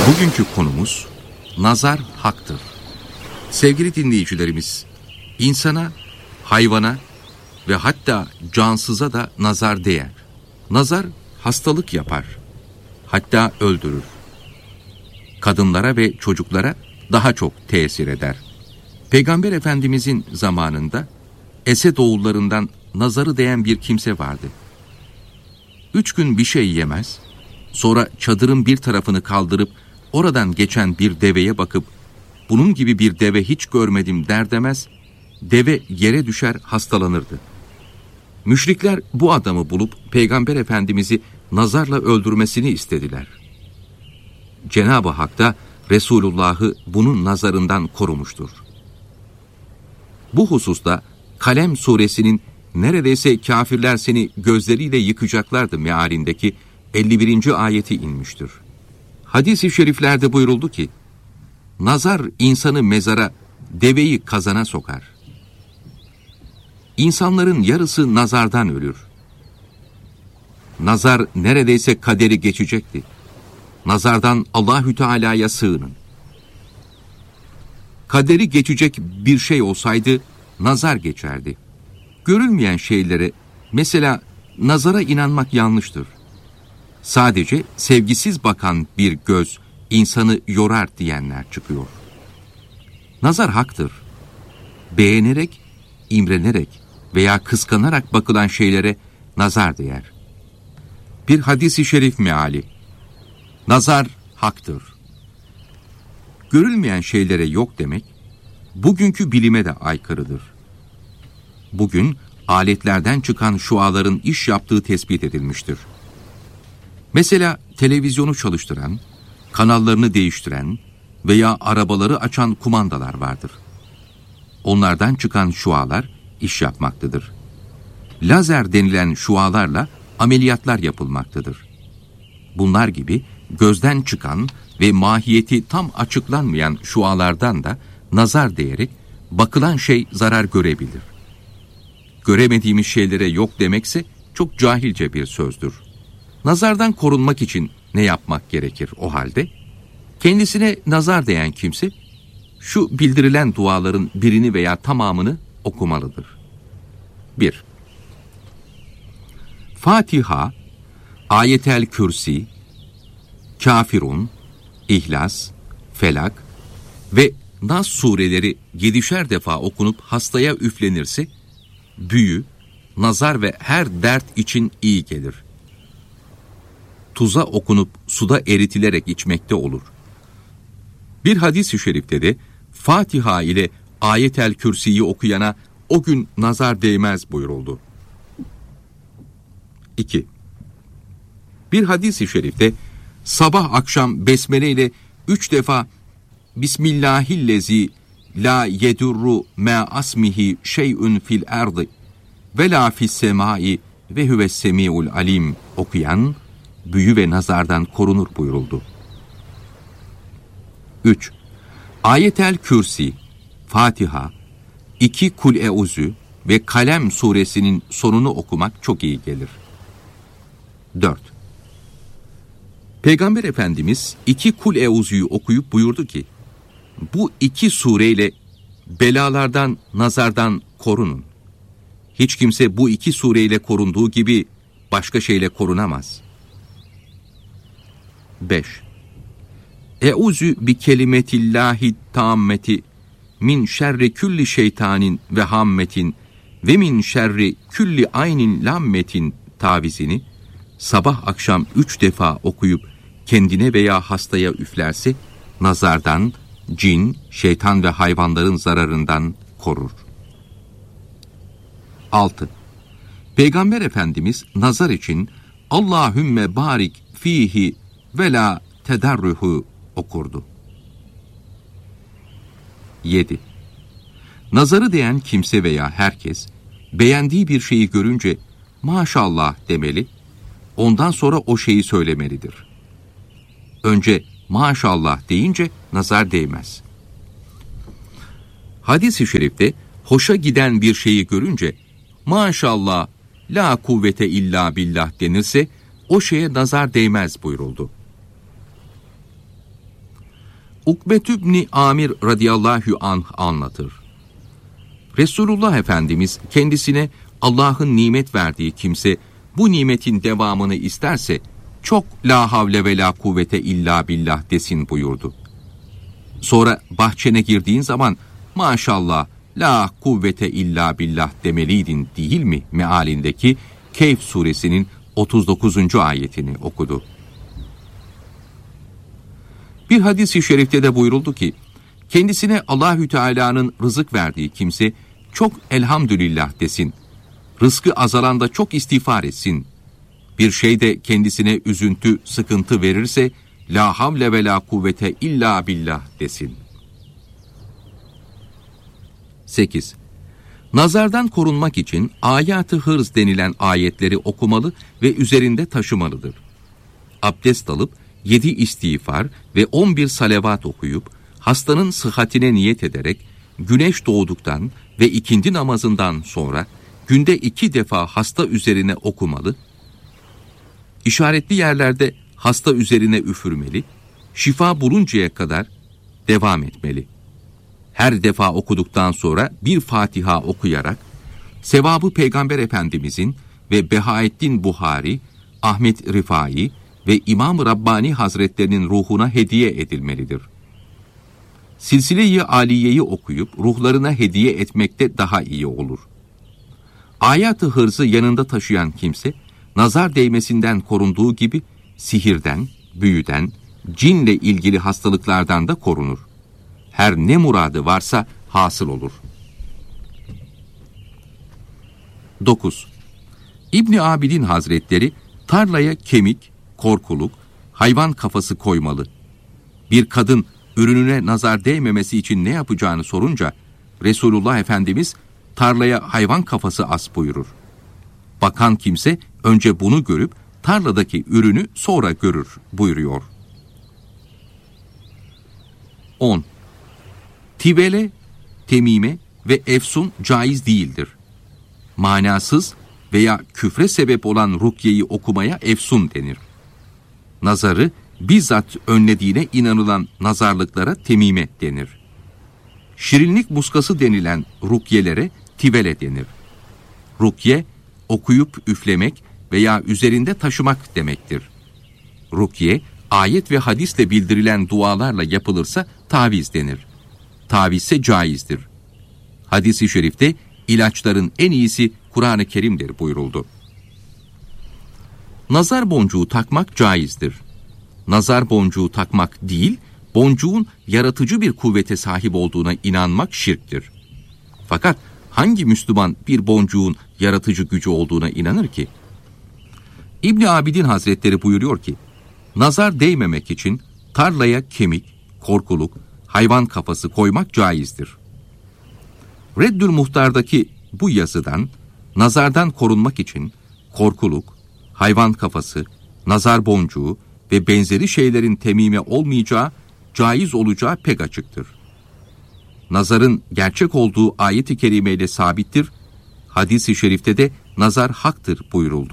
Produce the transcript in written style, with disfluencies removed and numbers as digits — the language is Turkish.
Bugünkü konumuz nazar haktır. Sevgili dinleyicilerimiz, insana, hayvana ve hatta cansıza da nazar değer. Nazar hastalık yapar, hatta öldürür. Kadınlara ve çocuklara daha çok tesir eder. Peygamber Efendimizin zamanında Esedoğullarından nazarı değen bir kimse vardı. 3 gün bir şey yemez, sonra çadırın bir tarafını kaldırıp oradan geçen bir deveye bakıp bunun gibi bir deve hiç görmedim der demez, deve yere düşer hastalanırdı. Müşrikler bu adamı bulup Peygamber Efendimiz'i nazarla öldürmesini istediler. Cenab-ı Hak da Resulullah'ı bunun nazarından korumuştur. Bu hususta Kalem suresinin neredeyse kafirler seni gözleriyle yıkacaklardı mealindeki 51. ayeti inmiştir. Hadis-i şeriflerde buyuruldu ki, nazar insanı mezara, deveyi kazana sokar. İnsanların yarısı nazardan ölür. Nazar neredeyse kaderi geçecekti. Nazardan Allahü Teala'ya sığının. Kaderi geçecek bir şey olsaydı, nazar geçerdi. Görülmeyen şeylere, mesela nazara inanmak yanlıştır. Sadece sevgisiz bakan bir göz insanı yorar diyenler çıkıyor. Nazar haktır. Beğenerek, imrenerek veya kıskanarak bakılan şeylere nazar değer. Bir hadis-i şerif meali. Nazar haktır. Görülmeyen şeylere yok demek, bugünkü bilime de aykırıdır. Bugün aletlerden çıkan şuaların iş yaptığı tespit edilmiştir. Mesela televizyonu çalıştıran, kanallarını değiştiren veya arabaları açan kumandalar vardır. Onlardan çıkan şualar iş yapmaktadır. Lazer denilen şualarla ameliyatlar yapılmaktadır. Bunlar gibi gözden çıkan ve mahiyeti tam açıklanmayan şualardan da nazar değerek bakılan şey zarar görebilir. Göremediğimiz şeylere yok demekse çok cahilce bir sözdür. Nazardan korunmak için ne yapmak gerekir o halde? Kendisine nazar değen kimse, şu bildirilen duaların birini veya tamamını okumalıdır. 1. Fatiha, Ayetel Kürsi, Kafirun, İhlas, Felak ve Nas sureleri 7'şer defa okunup hastaya üflenirse, büyü, nazar ve her dert için iyi gelir. Tuza okunup suda eritilerek içmekte olur. Bir hadis-i şerifte de Fatiha ile Ayetel Kürsi'yi okuyana o gün nazar değmez buyuruldu. 2. Bir hadis-i şerifte sabah akşam besmele ile 3 defa Bismillahillezi la yedurru ma asmihi şey'ün fil ardı ve la fis semai ve huves semiul alim okuyan büyü ve nazardan korunur buyuruldu. 3. Ayetel Kürsi, Fatiha, 2 Kul-Euzü ve Kalem suresinin sonunu okumak çok iyi gelir. 4. Peygamber Efendimiz 2 Kul-Euzü'yü okuyup buyurdu ki, bu 2 sureyle belalardan, nazardan korunun. Hiç kimse bu 2 sureyle korunduğu gibi başka şeyle korunamaz. 5. Eûzü bi kelimetillahi tammeti min şerri külli şeytanin ve hammetin ve min şerri külli aynin lammetin tavizini sabah akşam 3 defa okuyup kendine veya hastaya üflerse nazardan, cin, şeytan ve hayvanların zararından korur. 6. Peygamber Efendimiz nazar için Allahümme barik fihi ve la tedarruhu okurdu. 7. Nazarı değen kimse veya herkes beğendiği bir şeyi görünce maşallah demeli, ondan sonra o şeyi söylemelidir. Önce maşallah deyince nazar değmez. Hadis-i şerifte hoşa giden bir şeyi görünce maşallah la kuvvete illa billah denirse o şeye nazar değmez buyuruldu. Ukbetü bni Amir radıyallahu anh anlatır. Resulullah Efendimiz kendisine Allah'ın nimet verdiği kimse bu nimetin devamını isterse çok la havle ve la kuvvete illa billah desin buyurdu. Sonra bahçene girdiğin zaman maşallah la kuvvete illa billah demeliydin değil mi mealindeki Kehf suresinin 39. ayetini okudu. Bir hadis-i şerifte de buyuruldu ki, kendisine Allahü Teala'nın rızık verdiği kimse çok elhamdülillah desin. Rızkı azalanda çok istiğfar etsin. Bir şeyde kendisine üzüntü, sıkıntı verirse la havle ve la kuvvete illa billah desin. 8. Nazardan korunmak için ayat-ı hırz denilen ayetleri okumalı ve üzerinde taşımalıdır. Abdest alıp 7 istiğfar ve 11 salavat okuyup hastanın sıhhatine niyet ederek güneş doğduktan ve ikindi namazından sonra günde 2 defa hasta üzerine okumalı, işaretli yerlerde hasta üzerine üfürmeli, şifa buluncaya kadar devam etmeli. Her defa okuduktan sonra bir Fatiha okuyarak, sevabı Peygamber Efendimizin ve Behaettin Buhari, Ahmet Rifai ve İmam-ı Rabbani Hazretlerinin ruhuna hediye edilmelidir. Silsile-i Aliye'yi okuyup ruhlarına hediye etmekte daha iyi olur. Ayat-ı hırzı yanında taşıyan kimse, nazar değmesinden korunduğu gibi sihirden, büyüden, cinle ilgili hastalıklardan da korunur. Her ne muradı varsa hasıl olur. 9. İbn Abidin Hazretleri tarlaya kemik, korkuluk, hayvan kafası koymalı. Bir kadın ürününe nazar değmemesi için ne yapacağını sorunca Resulullah Efendimiz tarlaya hayvan kafası as buyurur. Bakan kimse önce bunu görüp tarladaki ürünü sonra görür buyuruyor. 10. Tibele, temime ve efsun caiz değildir. Manasız veya küfre sebep olan rukyeyi okumaya efsun denir. Nazarı bizzat önlediğine inanılan nazarlıklara temime denir. Şirinlik muskası denilen rukyelere tivele denir. Rukye, okuyup üflemek veya üzerinde taşımak demektir. Rukye, ayet ve hadisle bildirilen dualarla yapılırsa taviz denir. Tavizse caizdir. Hadis-i şerifte ilaçların en iyisi Kur'an-ı Kerim'dir buyuruldu. Nazar boncuğu takmak caizdir. Nazar boncuğu takmak değil, boncuğun yaratıcı bir kuvvete sahip olduğuna inanmak şirktir. Fakat hangi Müslüman bir boncuğun yaratıcı gücü olduğuna inanır ki? İbn Abidin Hazretleri buyuruyor ki, nazar değmemek için tarlaya kemik, korkuluk, hayvan kafası koymak caizdir. Reddül Muhtar'daki bu yazıdan, nazardan korunmak için korkuluk, hayvan kafası, nazar boncuğu ve benzeri şeylerin temime olmayacağı, caiz olacağı pek açıktır. Nazarın gerçek olduğu ayet-i kerimeyle sabittir, hadis-i şerifte de nazar haktır buyuruldu.